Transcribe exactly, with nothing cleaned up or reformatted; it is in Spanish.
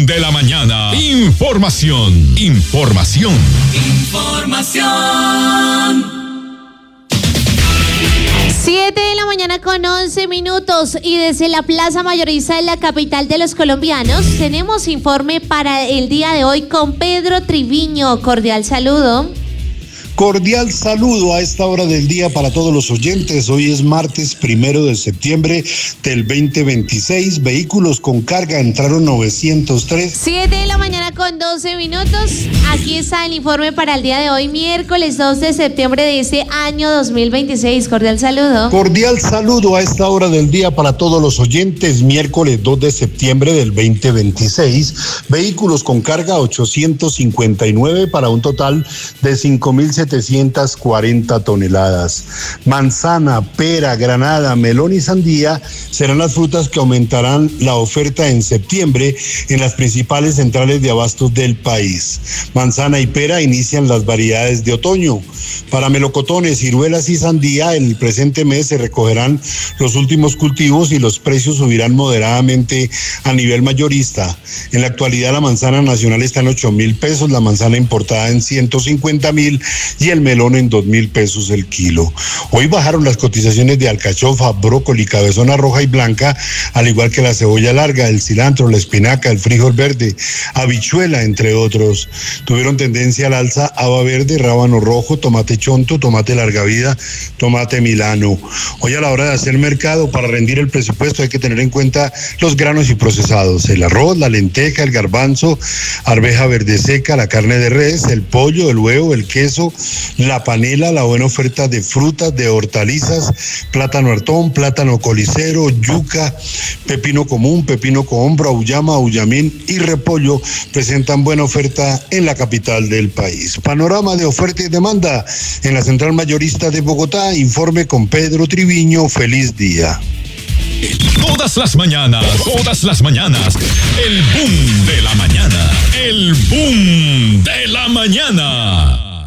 de la mañana. Información, información. Información. Siete de la mañana con once minutos y desde la Plaza Mayorista de la capital de los colombianos tenemos informe para el día de hoy con Pedro Triviño. Cordial saludo. Cordial saludo a esta hora del día para todos los oyentes. Hoy es martes primero de septiembre del veinte veintiséis. Vehículos con carga entraron novecientos tres. Siete de la mañana con doce minutos. Aquí está el informe para el día de hoy, miércoles dos de septiembre de este año dos mil veintiséis. Cordial saludo. Cordial saludo a esta hora del día para todos los oyentes. Miércoles dos de septiembre del veinte veintiséis. Vehículos con carga ochocientos cincuenta y nueve para un total de cinco mil setecientos cuarenta toneladas. Manzana, pera, granada, melón y sandía serán las frutas que aumentarán la oferta en septiembre en las principales centrales de abastos del país. Manzana y pera inician las variedades de otoño. Para melocotones, ciruelas y sandía, el presente mes se recogerán los últimos cultivos y los precios subirán moderadamente a nivel mayorista. En la actualidad la manzana nacional está en ocho mil pesos, la manzana importada en ciento cincuenta mil y el melón en dos mil pesos el kilo. Hoy bajaron las cotizaciones de alcachofa, brócoli, cabezona roja y blanca, al igual que la cebolla larga, el cilantro, la espinaca, el frijol verde, habichuela, entre otros. Tuvieron tendencia al alza haba verde, rábano rojo, tomate chonto, tomate larga vida, tomate milano. Hoy a la hora de hacer mercado, para rendir el presupuesto hay que tener en cuenta los granos y procesados, el arroz, la lenteja, el garbanzo, arveja verde seca, la carne de res, el pollo, el huevo, el queso, la panela, la buena oferta de frutas, de hortalizas, plátano hartón, plátano colicero, yuca, pepino común, pepino cohombro, auyama, auyamín y repollo presentan buena oferta en la capital del país. Panorama de oferta y demanda en la central mayorista de Bogotá. Informe con Pedro Triviño. Feliz día. Todas las mañanas, todas las mañanas, el boom de la mañana, el boom de la mañana.